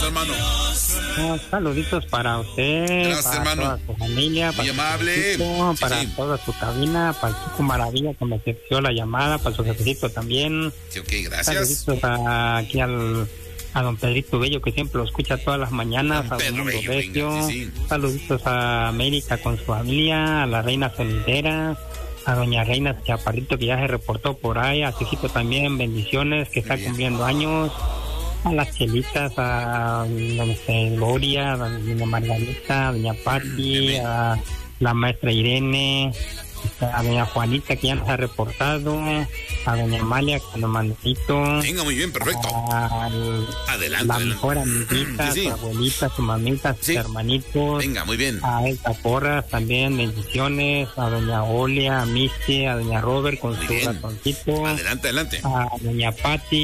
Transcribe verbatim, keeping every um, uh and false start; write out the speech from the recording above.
Gracias, hermano. Oh, saluditos para usted, Gracias, para hermano. toda su familia, Muy para, amable. Chico, Sí, para sí. toda su cabina, para el Chico Maravilla que me aceptó la llamada, para su jefecito también. Sí, ok, gracias. Saluditos a, aquí al a don Pedrito Bello que siempre lo escucha todas las mañanas, Don a Pedro don Mundo Bello, Recio. venga, sí, sí. Saluditos a América con su familia, a la reina solitera, a doña Reina Chaparrito que ya se reportó por ahí, a su hijito también, bendiciones, que está bien. cumpliendo años, a las chelitas, a doña Gloria, a doña Margarita, a doña Patti, Bien. a la maestra Irene, a doña Juanita que ya nos ha reportado, a doña Amalia con los mandaditos, Venga, muy bien, perfecto. al- Adelante, la adelante. mejor amiguita, Sí, sí. su abuelita, su mamita, sus Sí. hermanitos, Venga, muy bien. a Elsa Porras también, bendiciones, a doña Olia, a Misty, a doña Robert con Muy su bien. ratoncito, Adelante, adelante. a doña Patti,